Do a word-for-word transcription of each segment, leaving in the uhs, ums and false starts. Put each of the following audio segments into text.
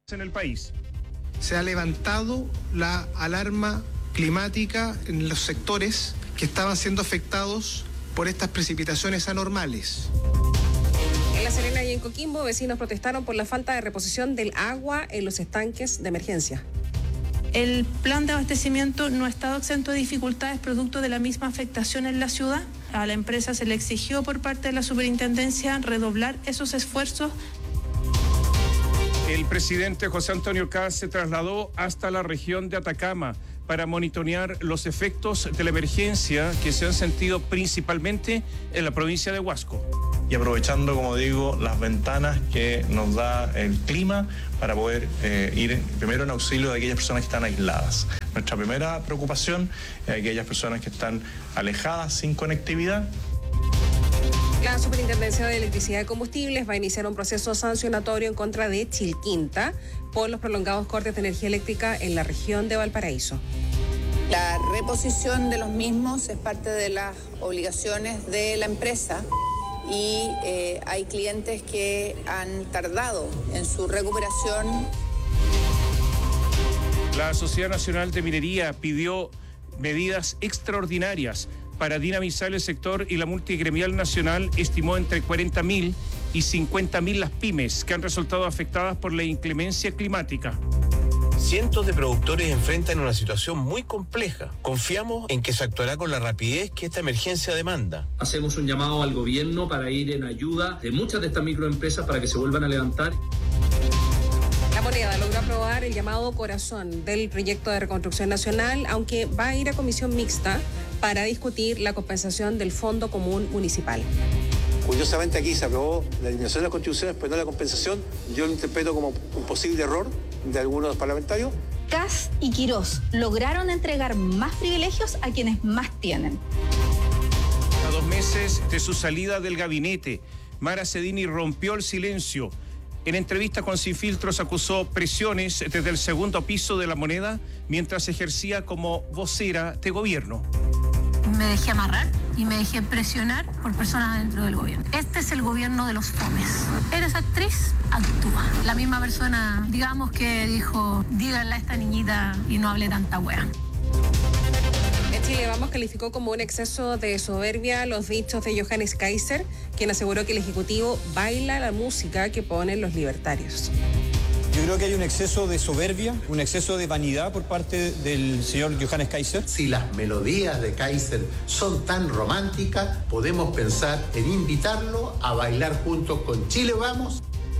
en el país. Se ha levantado la alarma climática en los sectores que estaban siendo afectados por estas precipitaciones anormales. En La Serena y en Coquimbo, vecinos protestaron por la falta de reposición del agua en los estanques de emergencia. El plan de abastecimiento no ha estado exento de dificultades producto de la misma afectación en la ciudad. A la empresa se le exigió por parte de la superintendencia redoblar esos esfuerzos. El presidente José Antonio Kast se trasladó hasta la región de Atacama para monitorear los efectos de la emergencia que se han sentido principalmente en la provincia de Huasco. Y aprovechando, como digo, las ventanas que nos da el clima para poder eh, ir primero en auxilio de aquellas personas que están aisladas. Nuestra primera preocupación es aquellas personas que están alejadas, sin conectividad. La Superintendencia de Electricidad y Combustibles va a iniciar un proceso sancionatorio en contra de Chilquinta por los prolongados cortes de energía eléctrica en la región de Valparaíso. La reposición de los mismos es parte de las obligaciones de la empresa y eh, hay clientes que han tardado en su recuperación. La Sociedad Nacional de Minería pidió medidas extraordinarias para dinamizar el sector y la multigremial nacional estimó entre cuarenta mil y cincuenta mil las pymes que han resultado afectadas por la inclemencia climática. Cientos de productores enfrentan una situación muy compleja. Confiamos en que se actuará con la rapidez que esta emergencia demanda. Hacemos un llamado al gobierno para ir en ayuda de muchas de estas microempresas para que se vuelvan a levantar. La Moneda logró aprobar el llamado corazón del proyecto de reconstrucción nacional, aunque va a ir a comisión mixta para discutir la compensación del Fondo Común Municipal. Curiosamente aquí se aprobó la eliminación de las contribuciones, pero no la compensación. Yo lo interpreto como un posible error de algunos parlamentarios. Kast y Quirós lograron entregar más privilegios a quienes más tienen. A dos meses de su salida del gabinete, Mara Cedini rompió el silencio. En entrevista con Sin Filtros acusó presiones desde el segundo piso de La Moneda mientras ejercía como vocera de gobierno. Me dejé amarrar y me dejé presionar por personas dentro del gobierno. Este es el gobierno de los fomes. Eres actriz, actúa. La misma persona, digamos que dijo, díganle a esta niñita y no hable tanta wea. En Chile Vamos calificó como un exceso de soberbia los dichos de Johannes Kaiser, quien aseguró que el Ejecutivo baila la música que ponen los libertarios. Yo creo que hay un exceso de soberbia, un exceso de vanidad por parte del señor Johannes Kaiser. Si las melodías de Kaiser son tan románticas, podemos pensar en invitarlo a bailar juntos con Chile Vamos.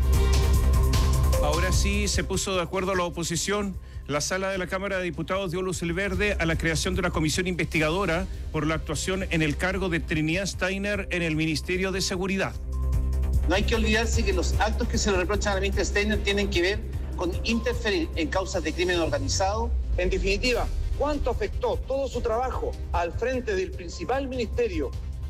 Ahora sí se puso de acuerdo la oposición. La sala de la Cámara de Diputados dio luz verde a la creación de una comisión investigadora por la actuación en el cargo de Trinidad Steiner en el Ministerio de Seguridad. No hay que olvidarse que los actos que se le reprochan a la ministra Steiner tienen que ver con interferir en causas de crimen organizado. En definitiva, ¿cuánto afectó todo su trabajo al frente del principal ministerio?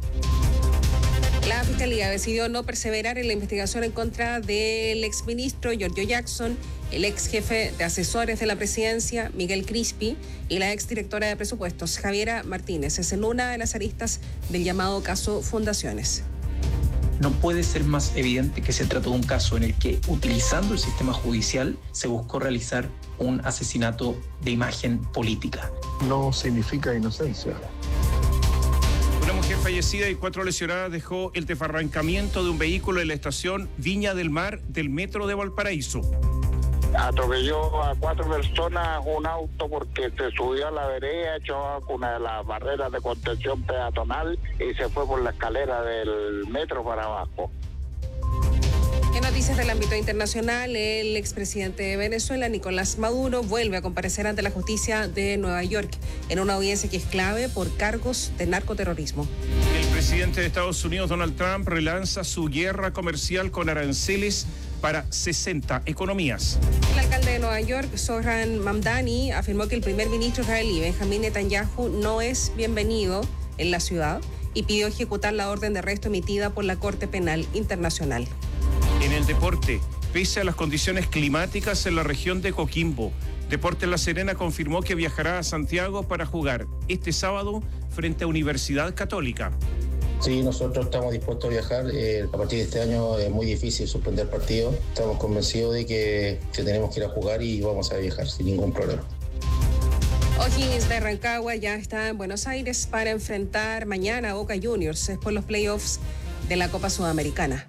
La Fiscalía decidió no perseverar en la investigación en contra del exministro Giorgio Jackson, el ex jefe de asesores de la presidencia, Miguel Crispi, y la exdirectora de presupuestos, Javiera Martínez. Es en una de las aristas del llamado caso Fundaciones. No puede ser más evidente que se trató de un caso en el que, utilizando el sistema judicial, se buscó realizar un asesinato de imagen política. No significa inocencia. Una mujer fallecida y cuatro lesionadas dejó el desbarrancamiento de un vehículo en la estación Viña del Mar del Metro de Valparaíso. Atropelló a cuatro personas un auto porque se subió a la vereda, echó una de las barreras de contención peatonal y se fue por la escalera del metro para abajo. En noticias del ámbito internacional, el expresidente de Venezuela, Nicolás Maduro, vuelve a comparecer ante la justicia de Nueva York en una audiencia que es clave por cargos de narcoterrorismo. El presidente de Estados Unidos, Donald Trump, relanza su guerra comercial con aranceles para sesenta economías. El alcalde de Nueva York, Zohran Mamdani, afirmó que el primer ministro israelí, Benjamín Netanyahu, no es bienvenido en la ciudad y pidió ejecutar la orden de arresto emitida por la Corte Penal Internacional. En el deporte, pese a las condiciones climáticas en la región de Coquimbo, Deportes La Serena confirmó que viajará a Santiago para jugar este sábado frente a Universidad Católica. Sí, nosotros estamos dispuestos a viajar. Eh, a partir de este año es muy difícil suspender partidos. Estamos convencidos de que, que tenemos que ir a jugar y vamos a viajar sin ningún problema. O'Higgins de Rancagua ya está en Buenos Aires para enfrentar mañana a Boca Juniors por los playoffs de la Copa Sudamericana.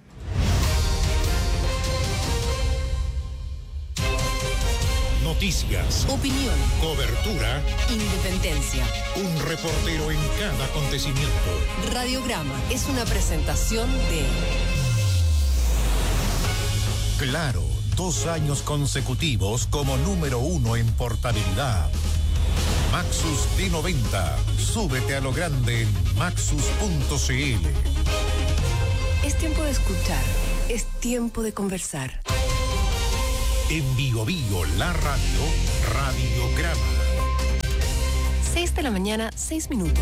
Noticias, opinión, cobertura, independencia. Un reportero en cada acontecimiento. Radiograma es una presentación de Claro, dos años consecutivos como número uno en portabilidad. Maxus D noventa. Súbete a lo grande en maxus punto c l. Es tiempo de escuchar, es tiempo de conversar. En Bio Bio, la radio, Radiograma. seis de la mañana, seis minutos.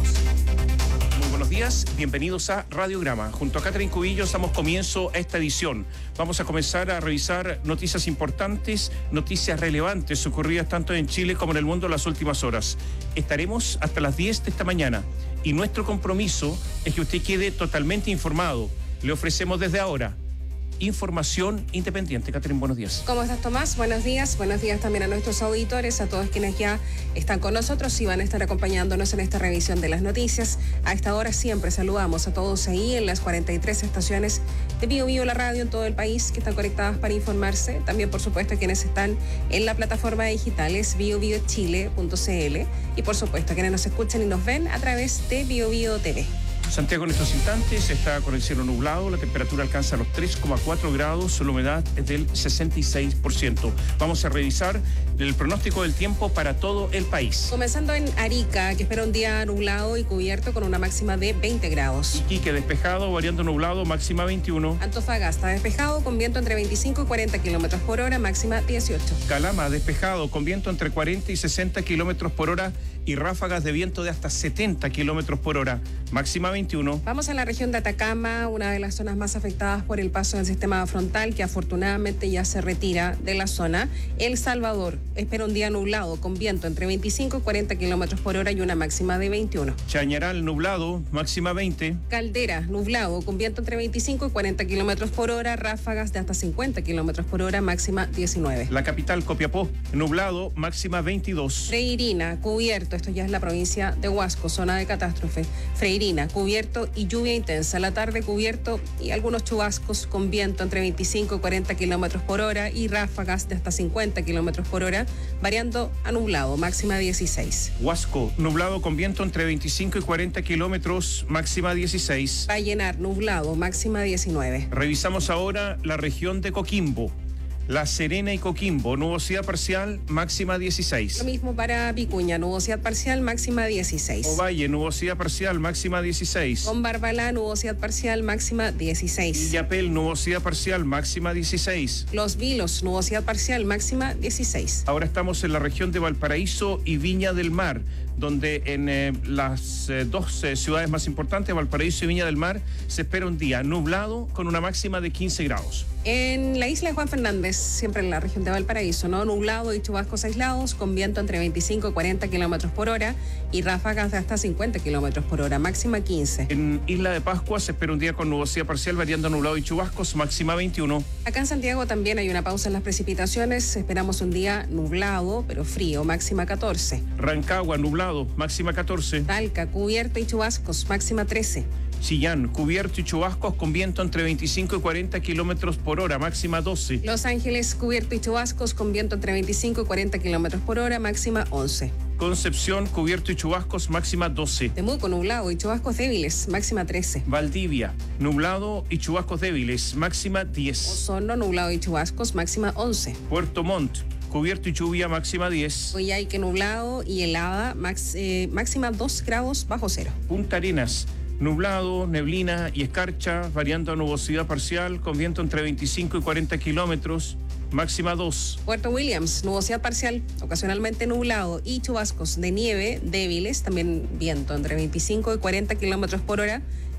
Muy buenos días, bienvenidos a Radiograma. Junto a Catherine Cubillos damos comienzo a esta edición. Vamos a comenzar a revisar noticias importantes, noticias relevantes ocurridas tanto en Chile como en el mundo en las últimas horas. Estaremos hasta las diez de esta mañana y nuestro compromiso es que usted quede totalmente informado. Le ofrecemos desde ahora información independiente. Catherine, buenos días. ¿Cómo estás, Tomás? Buenos días. Buenos días también a nuestros auditores, a todos quienes ya están con nosotros y van a estar acompañándonos en esta revisión de las noticias. A esta hora siempre saludamos a todos ahí en las cuarenta y tres estaciones de Bio Bio, la radio en todo el país, que están conectadas para informarse. También, por supuesto, a quienes están en la plataforma digital es bio bio chile punto c l y, por supuesto, a quienes nos escuchan y nos ven a través de Bio Bio T V. Santiago en estos instantes está con el cielo nublado, la temperatura alcanza los tres coma cuatro grados, la humedad es del sesenta y seis por ciento. Vamos a revisar el pronóstico del tiempo para todo el país. Comenzando en Arica, que espera un día nublado y cubierto con una máxima de veinte grados. Iquique despejado, variando nublado, máxima veintiuno. Antofagasta despejado, con viento entre veinticinco y cuarenta kilómetros por hora, máxima dieciocho. Calama despejado, con viento entre cuarenta y sesenta kilómetros por hora y ráfagas de viento de hasta setenta kilómetros por hora, máxima veintiuno. Vamos a la región de Atacama, una de las zonas más afectadas por el paso del sistema frontal, que afortunadamente ya se retira de la zona. El Salvador espera un día nublado, con viento entre veinticinco y cuarenta kilómetros por hora y una máxima de veintiuno. Chañaral nublado, máxima veinte. Caldera nublado, con viento entre veinticinco y cuarenta kilómetros por hora, ráfagas de hasta cincuenta kilómetros por hora, máxima diecinueve. La capital, Copiapó, nublado, máxima veintidós. Freirina, cubierto, esto ya es la provincia de Huasco, zona de catástrofe. Freirina, cubierto y lluvia intensa. La tarde cubierto y algunos chubascos con viento entre veinticinco y cuarenta kilómetros por hora y ráfagas de hasta cincuenta kilómetros por hora, variando a nublado, máxima dieciséis. Huasco, nublado con viento entre veinticinco y cuarenta kilómetros, máxima dieciséis. Vallenar, nublado, máxima diecinueve. Revisamos ahora la región de Coquimbo. La Serena y Coquimbo, nubosidad parcial, máxima dieciséis. Lo mismo para Vicuña, nubosidad parcial, máxima dieciséis. Ovalle, nubosidad parcial, máxima dieciséis. Con Barbalá, nubosidad parcial, máxima dieciséis. Illapel, nubosidad parcial, máxima dieciséis. Los Vilos, nubosidad parcial, máxima dieciséis. Ahora estamos en la región de Valparaíso y Viña del Mar, donde en eh, las eh, dos eh, ciudades más importantes, Valparaíso y Viña del Mar, se espera un día nublado con una máxima de quince grados. En la isla de Juan Fernández, siempre en la región de Valparaíso, ¿no? Nublado y chubascos aislados, con viento entre veinticinco y cuarenta kilómetros por hora y ráfagas de hasta cincuenta kilómetros por hora, máxima quince. En Isla de Pascua se espera un día con nubosidad parcial, variando nublado y chubascos, máxima veintiuno. Acá en Santiago también hay una pausa en las precipitaciones, esperamos un día nublado, pero frío, máxima catorce. Rancagua, nublado, máxima catorce. Talca, cubierto y chubascos, máxima trece. Chillán, cubierto y chubascos con viento entre veinticinco y cuarenta kilómetros por hora, máxima doce. Los Ángeles, cubierto y chubascos con viento entre veinticinco y cuarenta kilómetros por hora, máxima once. Concepción, cubierto y chubascos, máxima doce. Temuco, nublado y chubascos débiles, máxima trece. Valdivia, nublado y chubascos débiles, máxima diez. Osorno, nublado y chubascos, máxima once. Puerto Montt, cubierto y lluvia, máxima diez. Coyhaique, nublado y helada, max, eh, máxima dos grados bajo cero. Punta Arenas, nublado, neblina y escarcha, variando a nubosidad parcial, con viento entre veinticinco y cuarenta kilómetros, máxima dos. Puerto Williams, nubosidad parcial, ocasionalmente nublado y chubascos de nieve débiles, también viento entre veinticinco y cuarenta kilómetros por hora,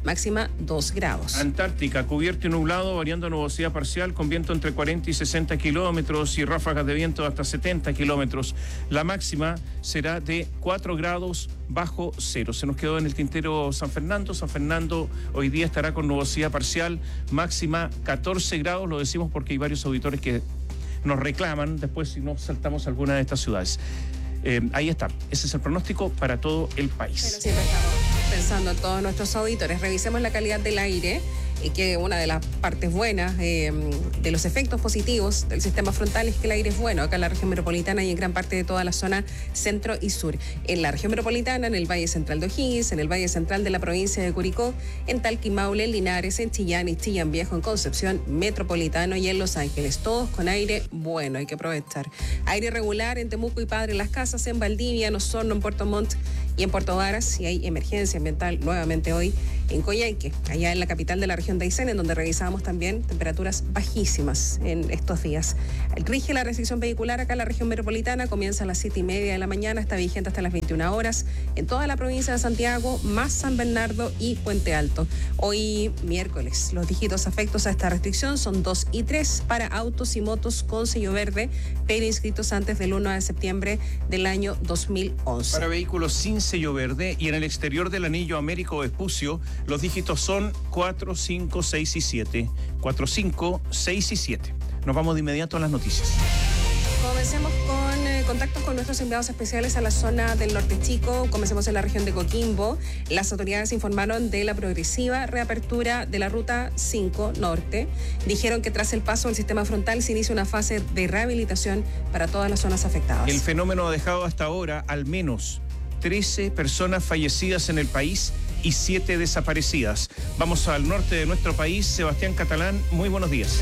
máxima dos grados. Antártica, cubierto y nublado, variando nubosidad parcial, con viento entre cuarenta y sesenta kilómetros y ráfagas de viento hasta setenta kilómetros. La máxima será de cuatro grados bajo cero. Se nos quedó en el tintero San Fernando. San Fernando hoy día estará con nubosidad parcial, máxima catorce grados. Lo decimos porque hay varios auditores que nos reclaman después si no saltamos alguna de estas ciudades. Eh, ahí está, ese es el pronóstico para todo el país. Pero siempre estamos pensando en todos nuestros auditores. Revisemos la calidad del aire, y que una de las partes buenas eh, de los efectos positivos del sistema frontal es que el aire es bueno acá en la región metropolitana y en gran parte de toda la zona centro y sur. En la región metropolitana, en el Valle Central de O'Higgins, en el Valle Central de la provincia de Curicó, en Talca y Maule, en Linares, en Chillán y Chillán Viejo, en Concepción, Metropolitano y en Los Ángeles. Todos con aire bueno, hay que aprovechar. Aire regular en Temuco y Padre Las Casas, en Valdivia, en Osorno, en Puerto Montt y en Puerto Varas. Y hay emergencia ambiental nuevamente hoy en Coyhaique, allá en la capital de la región de Aysén, en donde revisamos también temperaturas bajísimas en estos días. Rige la restricción vehicular acá en la región metropolitana, comienza a las siete y media de la mañana, está vigente hasta las veintiuna horas en toda la provincia de Santiago, más San Bernardo y Puente Alto. Hoy miércoles, los dígitos afectos a esta restricción son dos y tres para autos y motos con sello verde, pero inscritos antes del uno de septiembre del año dos mil once. Para vehículos sin sello verde y en el exterior del anillo Américo Vespucio, los dígitos son cuatro, cinco, seis y siete. cuatro, cinco, seis y siete. Nos vamos de inmediato a las noticias. Comencemos con eh, contactos con nuestros enviados especiales a la zona del norte chico. Comencemos en la región de Coquimbo. Las autoridades informaron de la progresiva reapertura de la ruta cinco norte. Dijeron que tras el paso del sistema frontal se inicia una fase de rehabilitación para todas las zonas afectadas. El fenómeno ha dejado hasta ahora al menos trece personas fallecidas en el país y siete desaparecidas. Vamos al norte de nuestro país. Sebastián Catalán, muy buenos días.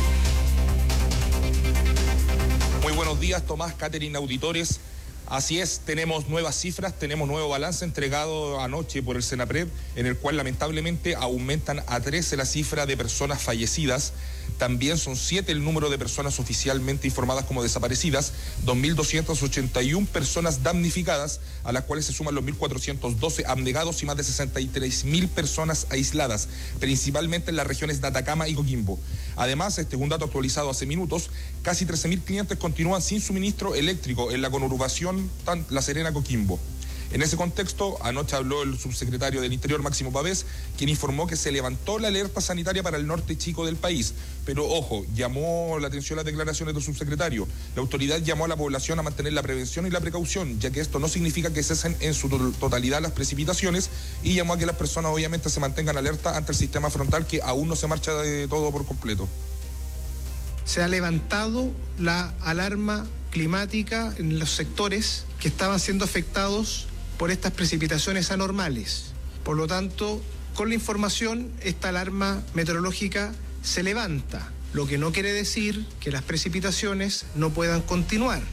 Muy buenos días, Tomás, Catherine, auditores. Así es, tenemos nuevas cifras, tenemos nuevo balance entregado anoche por el Senapred, en el cual lamentablemente aumentan a trece la cifra de personas fallecidas. También son siete el número de personas oficialmente informadas como desaparecidas, dos mil doscientas ochenta y una personas damnificadas, a las cuales se suman los mil cuatrocientos doce abnegados y más de sesenta y tres mil personas aisladas, principalmente en las regiones de Atacama y Coquimbo. Además, este es un dato actualizado hace minutos, casi trece mil clientes continúan sin suministro eléctrico en la conurbación La Serena-Coquimbo. En ese contexto, anoche habló el subsecretario del Interior, Máximo Pavés, quien informó que se levantó la alerta sanitaria para el norte chico del país. Pero, ojo, llamó la atención las declaraciones del subsecretario. La autoridad llamó a la población a mantener la prevención y la precaución, ya que esto no significa que cesen en su totalidad las precipitaciones, y llamó a que las personas obviamente se mantengan alerta ante el sistema frontal, que aún no se marcha de todo por completo. Se ha levantado la alarma climática en los sectores que estaban siendo afectados por estas precipitaciones anormales. Por lo tanto, con la información, esta alarma meteorológica se levanta, lo que no quiere decir que las precipitaciones no puedan continuar.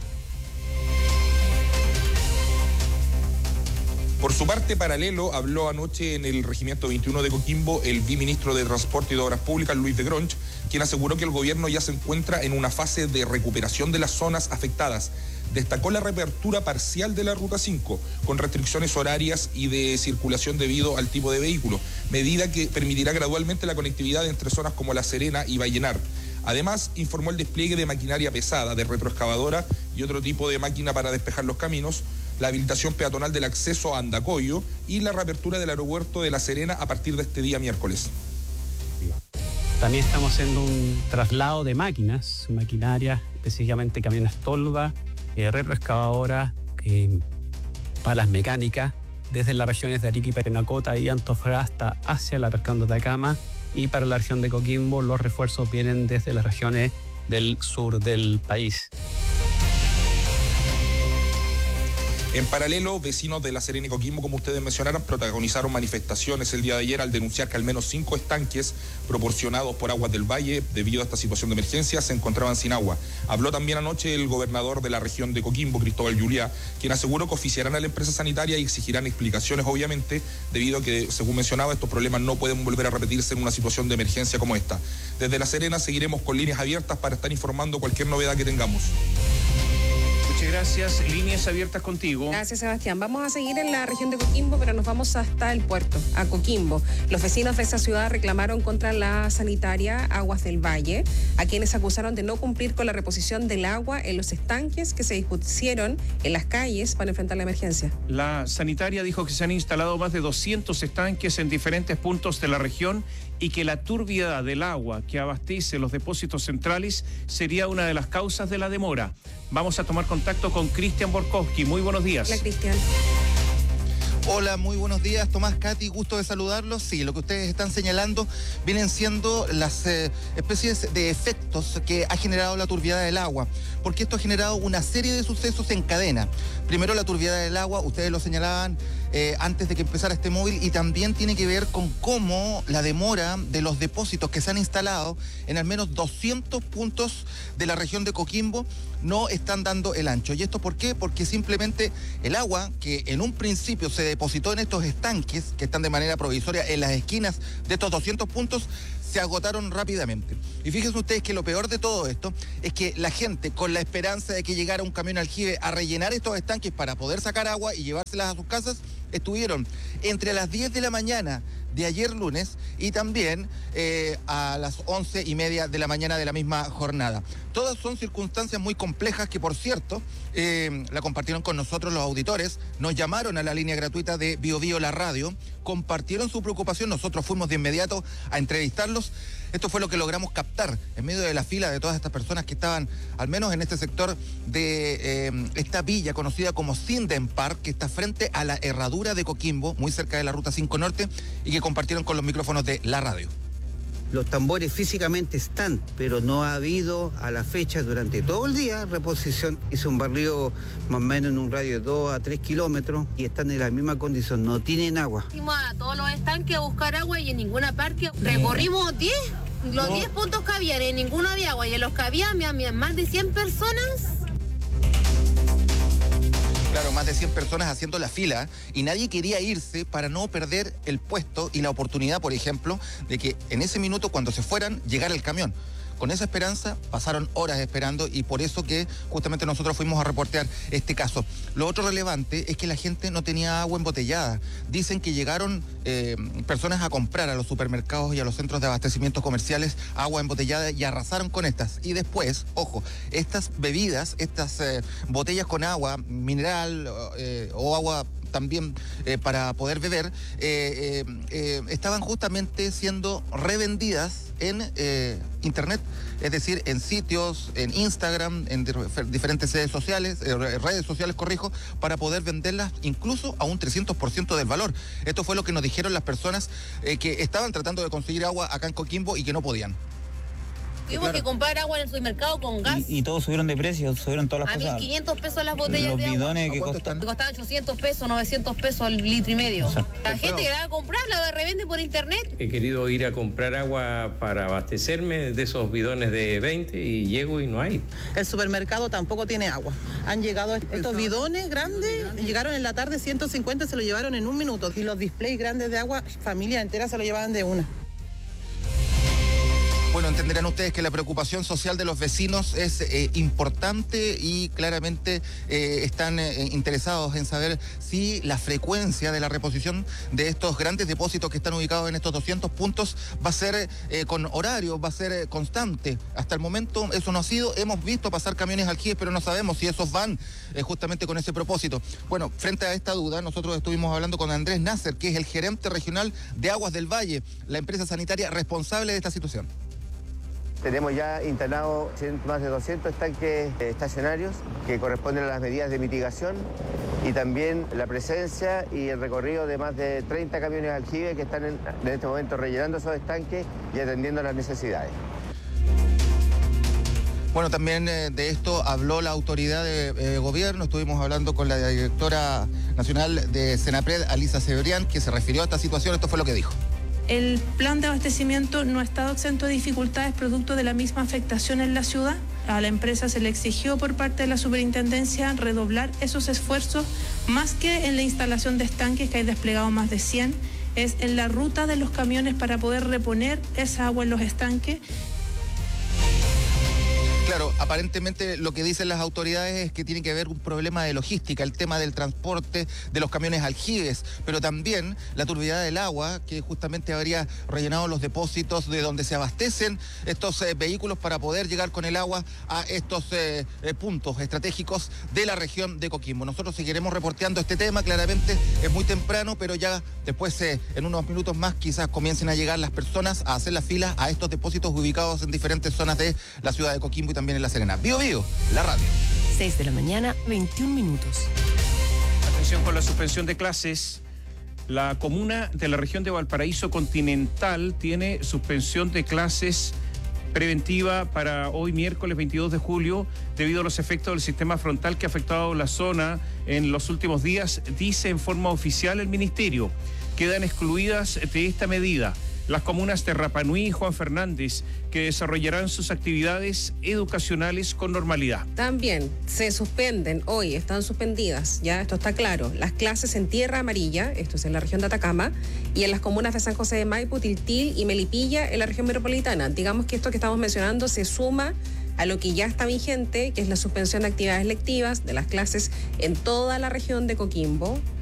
Por su parte, paralelo, habló anoche en el Regimiento veintiuno de Coquimbo el viceministro de Transporte y de Obras Públicas, Luis de Gronch, quien aseguró que el gobierno ya se encuentra en una fase de recuperación de las zonas afectadas. Destacó la reapertura parcial de la Ruta cinco, con restricciones horarias y de circulación debido al tipo de vehículo, medida que permitirá gradualmente la conectividad entre zonas como La Serena y Vallenar. Además, informó el despliegue de maquinaria pesada, de retroexcavadora y otro tipo de máquina para despejar los caminos, la habilitación peatonal del acceso a Andacoyo y la reapertura del aeropuerto de La Serena a partir de este día miércoles. También estamos haciendo un traslado de máquinas, maquinaria, específicamente camiones tolva, eh, retroexcavadoras, eh, palas mecánicas, desde las regiones de Arica y Parinacota y Antofagasta hacia la región de Atacama, y para la región de Coquimbo los refuerzos vienen desde las regiones del sur del país. En paralelo, vecinos de La Serena y Coquimbo, como ustedes mencionaron, protagonizaron manifestaciones el día de ayer al denunciar que al menos cinco estanques proporcionados por Aguas del Valle, debido a esta situación de emergencia, se encontraban sin agua. Habló también anoche el gobernador de la región de Coquimbo, Cristóbal Yuliá, quien aseguró que oficiarán a la empresa sanitaria y exigirán explicaciones, obviamente, debido a que, según mencionaba, estos problemas no pueden volver a repetirse en una situación de emergencia como esta. Desde La Serena seguiremos con líneas abiertas para estar informando cualquier novedad que tengamos. Muchas gracias. Líneas abiertas contigo. Gracias, Sebastián. Vamos a seguir en la región de Coquimbo, pero nos vamos hasta el puerto, a Coquimbo. Los vecinos de esa ciudad reclamaron contra la sanitaria Aguas del Valle, a quienes acusaron de no cumplir con la reposición del agua en los estanques que se dispusieron en las calles para enfrentar la emergencia. La sanitaria dijo que se han instalado más de doscientos estanques en diferentes puntos de la región y que la turbiedad del agua que abastece los depósitos centrales sería una de las causas de la demora. Vamos a tomar contacto con Cristian Borkowski. Muy buenos días. Hola, Cristian. Hola, muy buenos días, Tomás, Katy, gusto de saludarlos. Sí, lo que ustedes están señalando vienen siendo las eh, especies de efectos que ha generado la turbiedad del agua, porque esto ha generado una serie de sucesos en cadena. Primero, la turbiedad del agua, ustedes lo señalaban eh, antes de que empezara este móvil, y también tiene que ver con cómo la demora de los depósitos que se han instalado en al menos doscientos puntos de la región de Coquimbo no están dando el ancho. ¿Y esto por qué? Porque simplemente el agua que en un principio se depositó en estos estanques, que están de manera provisoria en las esquinas de estos doscientos puntos, se agotaron rápidamente. Y fíjense ustedes que lo peor de todo esto es que la gente, con la esperanza de que llegara un camión aljibe a rellenar estos estanques para poder sacar agua y llevárselas a sus casas, estuvieron entre las diez de la mañana de ayer lunes y también eh, a las once y media de la mañana de la misma jornada. Todas son circunstancias muy complejas que, por cierto, eh, la compartieron con nosotros los auditores, nos llamaron a la línea gratuita de Bio Bio La Radio, compartieron su preocupación, nosotros fuimos de inmediato a entrevistarlos. Esto fue lo que logramos captar en medio de la fila de todas estas personas que estaban, al menos en este sector de eh, esta villa conocida como Sinden Park, que está frente a la herradura de Coquimbo, muy cerca de la Ruta cinco Norte, y que compartieron con los micrófonos de la radio. Los tambores físicamente están, pero no ha habido a la fecha durante todo el día reposición. Hizo un barrio más o menos en un radio de dos a tres kilómetros y están en la misma condición, no tienen agua. Fuimos a todos los estanques a buscar agua y en ninguna parte. Recorrimos diez, los diez puntos que había, en ninguno había agua y en los que había, había más de cien personas. Claro, más de cien personas haciendo la fila y nadie quería irse para no perder el puesto y la oportunidad, por ejemplo, de que en ese minuto cuando se fueran llegara el camión. Con esa esperanza pasaron horas esperando y por eso que justamente nosotros fuimos a reportear este caso. Lo otro relevante es que la gente no tenía agua embotellada. Dicen que llegaron eh, personas a comprar a los supermercados y a los centros de abastecimiento comerciales agua embotellada y arrasaron con estas. Y después, ojo, estas bebidas, estas eh, botellas con agua mineral eh, o agua también eh, para poder beber, eh, eh, eh, estaban justamente siendo revendidas en eh, internet, es decir, en sitios, en Instagram, en diferentes redes sociales, eh, redes sociales, corrijo, para poder venderlas incluso a un trescientos por ciento del valor. Esto fue lo que nos dijeron las personas eh, que estaban tratando de conseguir agua acá en Coquimbo y que no podían. Tuvimos claro. que comprar agua en el supermercado con gas. Y, y todos subieron de precio, subieron todas las a cosas. A mil quinientos pesos las botellas los de agua. Los bidones que costan. Costaban ochocientos pesos, novecientos pesos al litro y medio. O sea, la gente que la va a comprar la revende por internet. He querido ir a comprar agua para abastecerme de esos bidones de veinte y llego y no hay. El supermercado tampoco tiene agua. Han llegado estos bidones grandes, llegaron en la tarde ciento cincuenta, se lo llevaron en un minuto. Y los displays grandes de agua, familia entera se lo llevaban de una. Bueno, entenderán ustedes que la preocupación social de los vecinos es eh, importante y claramente eh, están eh, interesados en saber si la frecuencia de la reposición de estos grandes depósitos que están ubicados en estos doscientos puntos va a ser eh, con horario, va a ser eh, constante. Hasta el momento eso no ha sido. Hemos visto pasar camiones aljibes, pero no sabemos si esos van eh, justamente con ese propósito. Bueno, frente a esta duda, nosotros estuvimos hablando con Andrés Nasser, que es el gerente regional de Aguas del Valle, la empresa sanitaria responsable de esta situación. Tenemos ya internados más de doscientos estanques estacionarios que corresponden a las medidas de mitigación y también la presencia y el recorrido de más de treinta camiones aljibe que están en, en este momento rellenando esos estanques y atendiendo las necesidades. Bueno, también eh, de esto habló la autoridad de eh, gobierno. Estuvimos hablando con la directora nacional de Senapred, Alisa Cebrián, que se refirió a esta situación. Esto fue lo que dijo. El plan de abastecimiento no ha estado exento de dificultades producto de la misma afectación en la ciudad. A la empresa se le exigió por parte de la superintendencia redoblar esos esfuerzos, más que en la instalación de estanques, que hay desplegado más de cien, es en la ruta de los camiones para poder reponer esa agua en los estanques. Claro, Claro, aparentemente lo que dicen las autoridades es que tiene que haber un problema de logística, el tema del transporte de los camiones aljibes, pero también la turbidez del agua, que justamente habría rellenado los depósitos de donde se abastecen estos eh, vehículos para poder llegar con el agua a estos eh, eh, puntos estratégicos de la región de Coquimbo. Nosotros seguiremos reporteando este tema, claramente es muy temprano, pero ya después, eh, en unos minutos más, quizás comiencen a llegar las personas a hacer la fila a estos depósitos ubicados en diferentes zonas de la ciudad de Coquimbo y también en La Serena. Bío Bío, la radio. seis de la mañana, veintiún minutos. Atención con la suspensión de clases. La comuna de la región de Valparaíso Continental tiene suspensión de clases preventiva para hoy miércoles veintidós de julio debido a los efectos del sistema frontal que ha afectado la zona en los últimos días, dice en forma oficial el ministerio. Quedan excluidas de esta medida las comunas de Rapa Nui y Juan Fernández, que desarrollarán sus actividades educacionales con normalidad. También se suspenden hoy, están suspendidas, ya esto está claro, las clases en Tierra Amarilla, esto es en la región de Atacama, y en las comunas de San José de Maipo, Tiltil y Melipilla en la región metropolitana. Digamos que esto que estamos mencionando se suma a lo que ya está vigente, que es la suspensión de actividades lectivas de las clases en toda la región de Coquimbo.